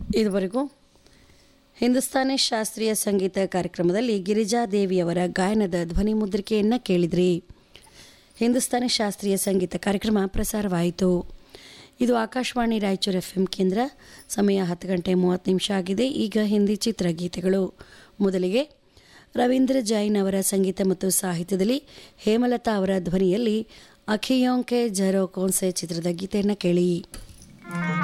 ಇದುವರೆಗೂ ಹಿಂದೂಸ್ತಾನಿ ಶಾಸ್ತ್ರೀಯ ಸಂಗೀತ ಕಾರ್ಯಕ್ರಮದಲ್ಲಿ ಗಿರಿಜಾದೇವಿಯವರ ಗಾಯನದ ಧ್ವನಿ ಮುದ್ರಿಕೆಯನ್ನು ಕೇಳಿದ್ರಿ. ಹಿಂದೂಸ್ತಾನಿ ಶಾಸ್ತ್ರೀಯ ಸಂಗೀತ ಕಾರ್ಯಕ್ರಮ ಪ್ರಸಾರವಾಯಿತು. ಇದು ಆಕಾಶವಾಣಿ ರಾಯಚೂರು FM ಕೇಂದ್ರ. ಸಮಯ 10:30 ಆಗಿದೆ. ಈಗ ಹಿಂದಿ ಚಿತ್ರಗೀತೆಗಳು. ಮೊದಲಿಗೆ ರವೀಂದ್ರ ಜೈನ್ ಅವರ ಸಂಗೀತ ಮತ್ತು ಸಾಹಿತ್ಯದಲ್ಲಿ ಹೇಮಲತಾ ಅವರ ಧ್ವನಿಯಲ್ಲಿ ಅಖಿಯೋಂ ಕೆ ಝರೋ ಕೋನ್ಸೆ ಚಿತ್ರದ ಗೀತೆಯನ್ನು ಕೇಳಿ.